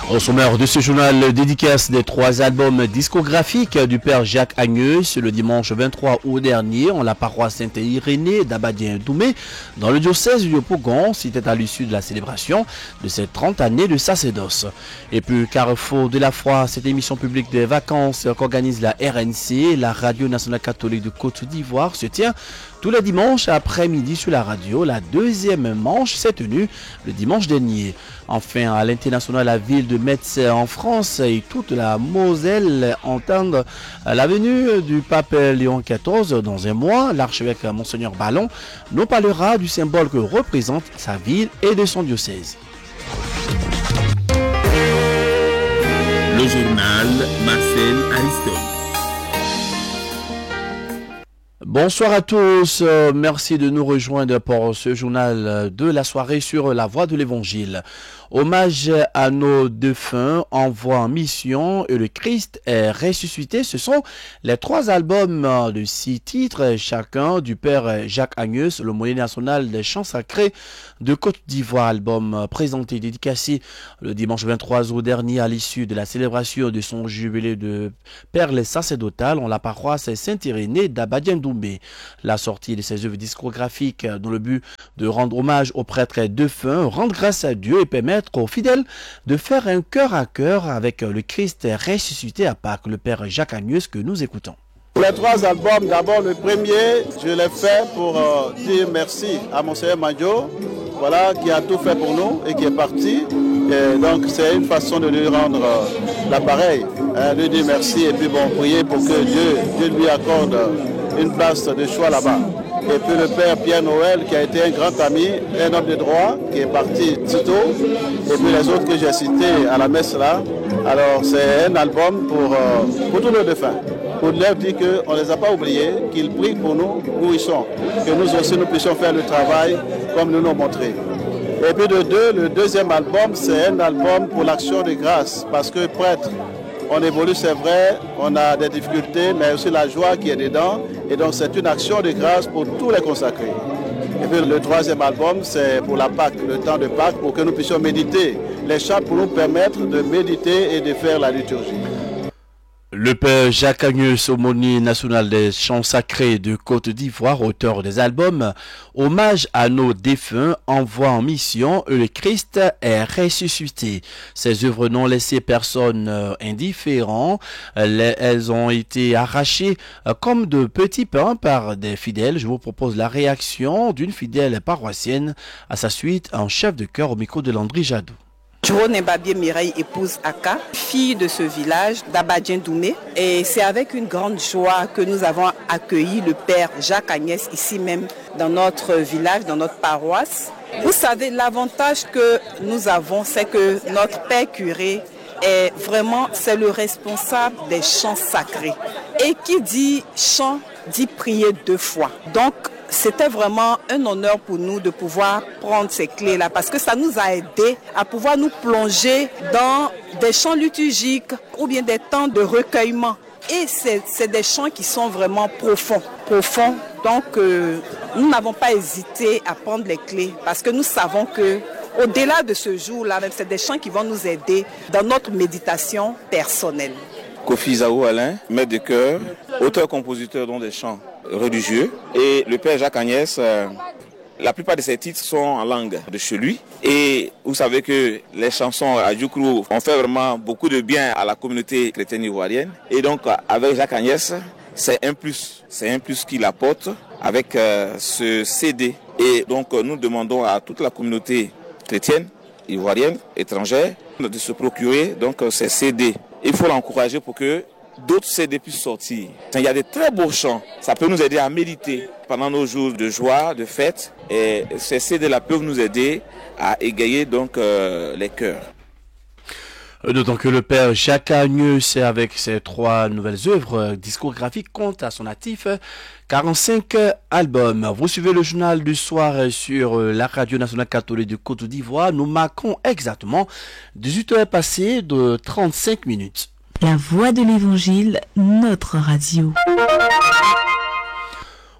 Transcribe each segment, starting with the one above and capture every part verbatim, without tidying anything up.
Au sommaire de ce journal, dédicace des trois albums discographiques du père Jacques Agnès le dimanche vingt-trois août dernier en la paroisse Sainte-Irénée d'Abadien-Doumé dans le diocèse du Yopougon. C'était à l'issue de la célébration de ces trente années de sacerdoce. Et puis Carrefour de la foi, cette émission publique des vacances qu'organise la R N C, la Radio Nationale Catholique de Côte d'Ivoire, se tient tous les dimanches après-midi sur la radio. La deuxième manche s'est tenue le dimanche dernier. Enfin, à l'international, la ville de Metz en France et toute la Moselle entendent la venue du pape Léon quatorze dans un mois. L'archevêque Monseigneur Ballon nous parlera du symbole que représente sa ville et de son diocèse. Le journal Marcel Ariston. Bonsoir à tous, euh, merci de nous rejoindre pour ce journal de la soirée sur la voie de l'évangile. Hommage à nos défunts, envoi en mission et le Christ est ressuscité. Ce sont les trois albums de six titres, chacun du père Jacques Agnès, le moyen national des chants sacrés de Côte d'Ivoire. Album présenté, dédicacé le dimanche vingt-trois août dernier à l'issue de la célébration de son jubilé de perles sacerdotales en la paroisse Sainte-Irénée d'Abadien-Doumé. La sortie de ses œuvres discographiques dans le but de rendre hommage aux prêtres défunts, rendre grâce à Dieu et permettre aux fidèles de faire un cœur à cœur avec le Christ ressuscité à Pâques, le père Jacques Agnès que nous écoutons. Les trois albums, d'abord le premier, je l'ai fait pour euh, dire merci à Monseigneur Madio, voilà, qui a tout fait pour nous et qui est parti. Et donc c'est une façon de lui rendre euh, l'appareil, hein, lui dire merci et puis bon, prier pour que Dieu, Dieu lui accorde une place de choix là-bas. Et puis le père Pierre Noël qui a été un grand ami, un homme de droit qui est parti tôt. Et puis les autres que j'ai cités à la messe là. Alors c'est un album pour, euh, pour tous nos défunts. Pour leur dire qu'on ne les a pas oubliés, qu'ils prient pour nous où ils sont. Que nous aussi nous puissions faire le travail comme nous l'ont montré. Et puis de deux, le deuxième album, c'est un album pour l'action de grâce. Parce que prêtre, on évolue, c'est vrai, on a des difficultés, mais aussi la joie qui est dedans. Et donc c'est une action de grâce pour tous les consacrés. Et puis le troisième album, c'est pour la Pâque, le temps de Pâques, pour que nous puissions méditer. Les chants pour nous permettre de méditer et de faire la liturgie. Le père Jacques Agnès, aumônier national des chants sacrés de Côte d'Ivoire, auteur des albums Hommage à nos défunts, envoi en mission et le Christ est ressuscité. Ces œuvres n'ont laissé personne indifférent. Elles ont été arrachées comme de petits pains par des fidèles. Je vous propose la réaction d'une fidèle paroissienne à sa suite en chef de chœur au micro de Landry Jadot. Joanne Babier Mireille épouse Aka, fille de ce village d'Abadien-Doumé. Et c'est avec une grande joie que nous avons accueilli le père Jacques Agnès ici même dans notre village, dans notre paroisse. Vous savez, l'avantage que nous avons, c'est que notre père curé est vraiment, c'est le responsable des chants sacrés. Et qui dit chant, dit prier deux fois. Donc, c'était vraiment un honneur pour nous de pouvoir prendre ces clés-là parce que ça nous a aidé à pouvoir nous plonger dans des chants liturgiques ou bien des temps de recueillement. Et c'est, c'est des chants qui sont vraiment profonds. profonds. Donc, euh, nous n'avons pas hésité à prendre les clés parce que nous savons que au-delà de ce jour-là, même, c'est des chants qui vont nous aider dans notre méditation personnelle. Kofi Zaou Alain, maître de chœur, auteur-compositeur dans des chants religieux. Et le père Jacques Agnès, euh, la plupart de ses titres sont en langue de chez lui. Et vous savez que les chansons à Djoukrou ont fait vraiment beaucoup de bien à la communauté chrétienne ivoirienne. Et donc avec Jacques Agnès, c'est un plus. C'est un plus qu'il apporte avec euh, ce C D. Et donc nous demandons à toute la communauté chrétienne, ivoirienne, étrangère, de se procurer donc ces C D. Il faut l'encourager pour que d'autres C D puissent sortir. Il y a de très beaux chants. Ça peut nous aider à méditer pendant nos jours de joie, de fête. Et ces C D-là peuvent nous aider à égayer donc euh, les cœurs. D'autant que le père Jacques Agnès, avec ses trois nouvelles œuvres discographiques, compte à son actif quarante-cinq albums. Vous suivez le journal du soir sur la Radio Nationale Catholique de Côte d'Ivoire. Nous marquons exactement dix-huit heures passées de trente-cinq minutes. La voix de l'évangile, notre radio.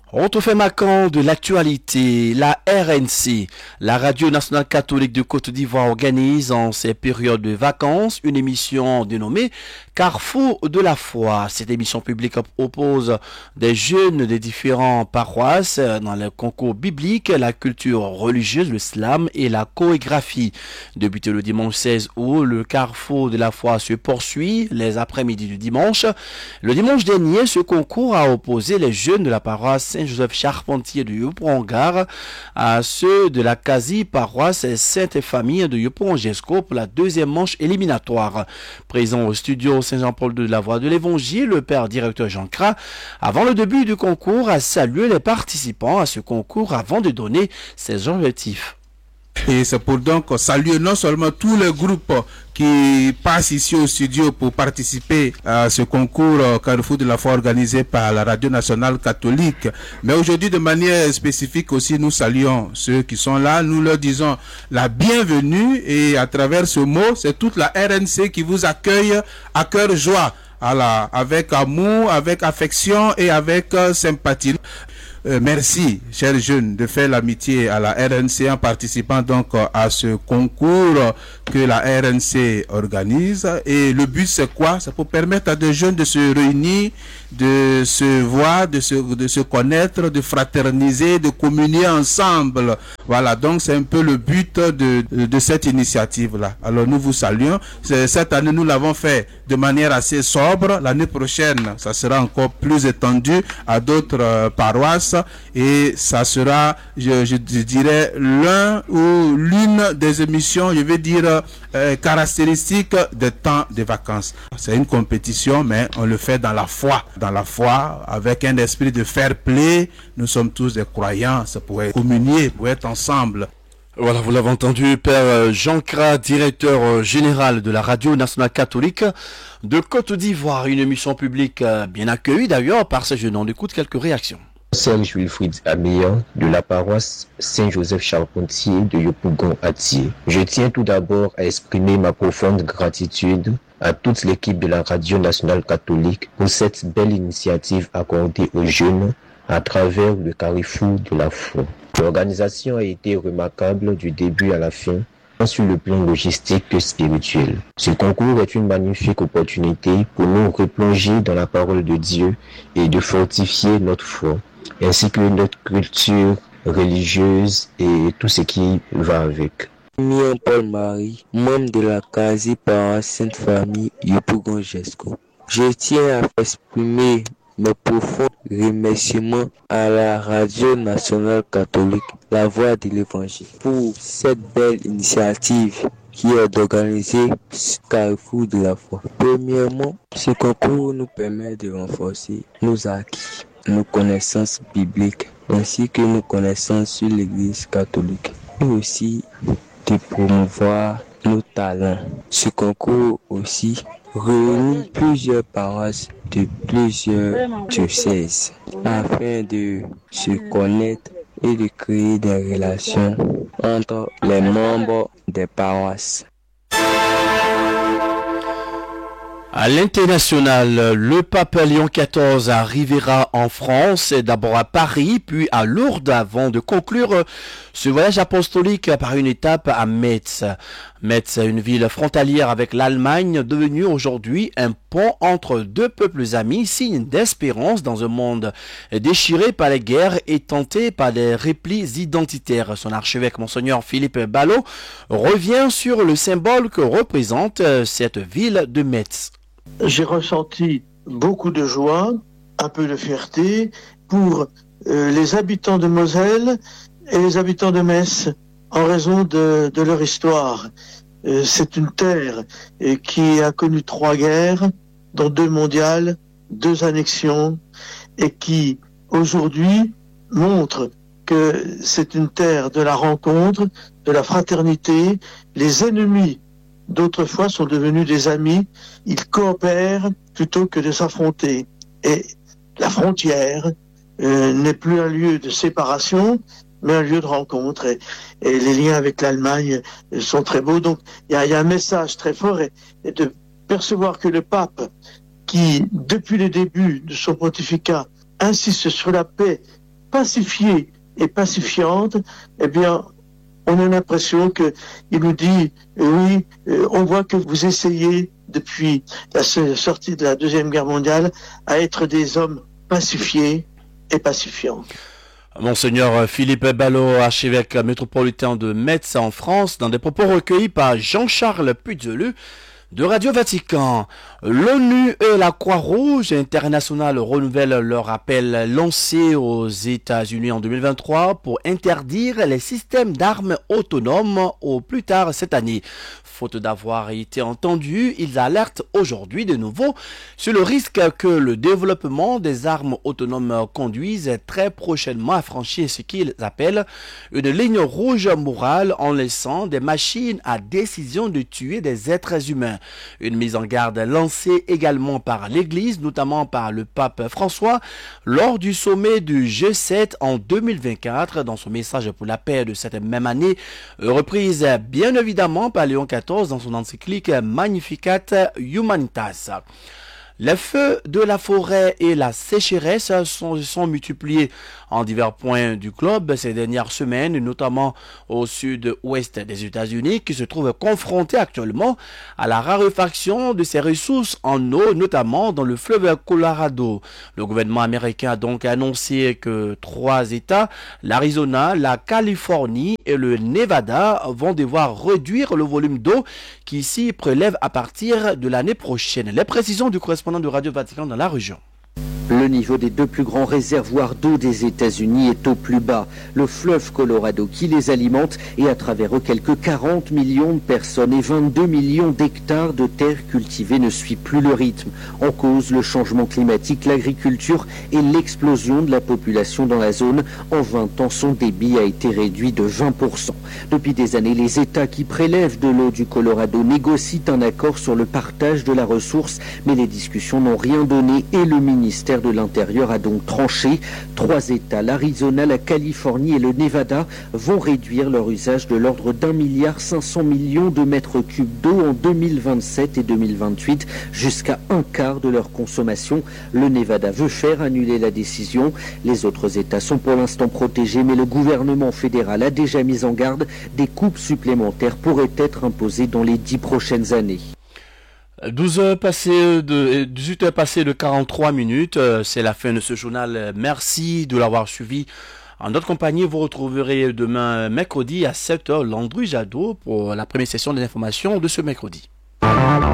Autre fait marquant de l'actualité, la R N C, la Radio Nationale Catholique de Côte d'Ivoire, organise en ces périodes de vacances une émission dénommée Carrefour de la foi. Cette émission publique oppose des jeunes des différentes paroisses dans le concours biblique, la culture religieuse, l'islam et la chorégraphie. Débuté le dimanche seize août, le Carrefour de la foi se poursuit les après-midi du dimanche. Le dimanche dernier, ce concours a opposé les jeunes de la paroisse Saint-Joseph Charpentier de Yopougon-Gare à ceux de la quasi-paroisse Sainte-Famille de Yopougon-Jesco pour la deuxième manche éliminatoire. Présent au studio Saint-Jean-Paul de la Voix de l'Évangile, le père directeur Jean Cra, avant le début du concours, a salué les participants à ce concours avant de donner ses objectifs. Et c'est pour donc saluer non seulement tous les groupes qui passent ici au studio pour participer à ce concours Carrefour de la foi organisé par la Radio Nationale Catholique, mais aujourd'hui de manière spécifique aussi nous saluons ceux qui sont là, nous leur disons la bienvenue et à travers ce mot, c'est toute la R N C qui vous accueille à cœur joie, à la, avec amour, avec affection et avec euh, sympathie. Euh, merci, chers jeunes, de faire l'amitié à la R N C en participant donc à ce concours que la R N C organise. Et le but, c'est quoi? C'est pour permettre à des jeunes de se réunir, de se voir, de se, de se connaître, de fraterniser, de communier ensemble. Voilà, donc c'est un peu le but de, de, de cette initiative-là. Alors nous vous saluons. Cette année, nous l'avons fait de manière assez sobre. L'année prochaine, ça sera encore plus étendu à d'autres euh, paroisses. Et ça sera, je, je dirais, l'un ou l'une des émissions, je vais dire, euh, caractéristiques des temps de vacances. C'est une compétition, mais on le fait dans la foi. Dans la foi, avec un esprit de fair play. Nous sommes tous des croyants, c'est pour être communier, pour être ensemble. Voilà, vous l'avez entendu, Père Jean Cra, directeur général de la Radio Nationale Catholique de Côte d'Ivoire. Une émission publique bien accueillie d'ailleurs par ces jeunes. On écoute quelques réactions. Serge Wilfried Améan de la paroisse Saint-Joseph Charpentier de Yopougon-Atier. Je tiens tout d'abord à exprimer ma profonde gratitude à toute l'équipe de la Radio Nationale Catholique pour cette belle initiative accordée aux jeunes à travers le Carrefour de la foi. L'organisation a été remarquable du début à la fin, tant sur le plan logistique que spirituel. Ce concours est une magnifique opportunité pour nous replonger dans la parole de Dieu et de fortifier notre foi, ainsi que notre culture religieuse et tout ce qui va avec. Mian Paul Marie, membre de la quasi-paroisse Sainte-Famille Yopougon-Jesco. Je tiens à exprimer mes profonds remerciements à la Radio Nationale Catholique, la Voix de l'Évangile, pour cette belle initiative qui est d'organiser ce Carrefour de la foi. Premièrement, ce concours nous permet de renforcer nos acquis, nos connaissances bibliques, ainsi que nos connaissances sur l'Église catholique, et aussi de promouvoir nos talents. Ce concours aussi réunit plusieurs paroisses de plusieurs diocèses afin de se connaître et de créer des relations entre les membres des paroisses. À l'international, le pape Léon quatorze arrivera en France, d'abord à Paris, puis à Lourdes, avant de conclure ce voyage apostolique par une étape à Metz. Metz, une ville frontalière avec l'Allemagne, devenue aujourd'hui un pont entre deux peuples amis, signe d'espérance dans un monde déchiré par les guerres et tenté par des replis identitaires. Son archevêque, Monseigneur Philippe Ballot, revient sur le symbole que représente cette ville de Metz. J'ai ressenti beaucoup de joie, un peu de fierté pour euh, les habitants de Moselle et les habitants de Metz en raison de, de leur histoire. Euh, c'est une terre euh, qui a connu trois guerres, dont deux mondiales, deux annexions, et qui aujourd'hui montre que c'est une terre de la rencontre, de la fraternité. Les ennemis d'autrefois sont devenus des amis, ils coopèrent plutôt que de s'affronter. Et la frontière euh, n'est plus un lieu de séparation, mais un lieu de rencontre. Et, et les liens avec l'Allemagne sont très beaux. Donc il y, y a un message très fort et, et de percevoir que le pape, qui depuis le début de son pontificat insiste sur la paix pacifiée et pacifiante, eh bien, on a l'impression que il nous dit, oui, on voit que vous essayez depuis la sortie de la Deuxième Guerre mondiale à être des hommes pacifiés et pacifiants. Monseigneur Philippe Ballot, archevêque métropolitain de Metz en France, dans des propos recueillis par Jean-Charles Puzelu de Radio Vatican. L'ONU et la Croix-Rouge internationale renouvellent leur appel lancé aux États-Unis en deux mille vingt-trois pour interdire les systèmes d'armes autonomes au plus tard cette année. Faute d'avoir été entendus, ils alertent aujourd'hui de nouveau sur le risque que le développement des armes autonomes conduise très prochainement à franchir ce qu'ils appellent une ligne rouge morale en laissant des machines à décision de tuer des êtres humains. Une mise en garde lancée également par l'Église, notamment par le pape François, lors du sommet du G sept en deux mille vingt-quatre, dans son message pour la paix de cette même année, reprise bien évidemment par Léon quatorze dans son encyclique Magnificat Humanitas. Les feux de la forêt et la sécheresse sont, sont multipliés en divers points du globe ces dernières semaines, notamment au sud-ouest des États-Unis, qui se trouvent confrontés actuellement à la raréfaction de ses ressources en eau, notamment dans le fleuve Colorado. Le gouvernement américain a donc annoncé que trois États, l'Arizona, la Californie et le Nevada, vont devoir réduire le volume d'eau qui s'y prélève à partir de l'année prochaine. Les précisions du correspondant de Radio Vatican dans la région. Le niveau des deux plus grands réservoirs d'eau des États-Unis est au plus bas. Le fleuve Colorado qui les alimente et à travers eux quelques quarante millions de personnes et vingt-deux millions d'hectares de terres cultivées ne suit plus le rythme. En cause, le changement climatique, l'agriculture et l'explosion de la population dans la zone. En vingt ans, son débit a été réduit de vingt pour cent. Depuis des années, les États qui prélèvent de l'eau du Colorado négocient un accord sur le partage de la ressource, mais les discussions n'ont rien donné et le ministère de l'Intérieur a donc tranché. Trois États, l'Arizona, la Californie et le Nevada, vont réduire leur usage de l'ordre d'un milliard cinq cents millions de mètres cubes d'eau en deux mille vingt-sept et deux mille vingt-huit, jusqu'à un quart de leur consommation. Le Nevada veut faire annuler la décision. Les autres États sont pour l'instant protégés, mais le gouvernement fédéral a déjà mis en garde. Des coupes supplémentaires pourraient être imposées dans les dix prochaines années. douze heures passées de, dix-huit heures passées de quarante-trois minutes, c'est la fin de ce journal. Merci de l'avoir suivi. En notre compagnie, vous retrouverez demain mercredi à sept heures Landry Jadot pour la première session des informations de ce mercredi.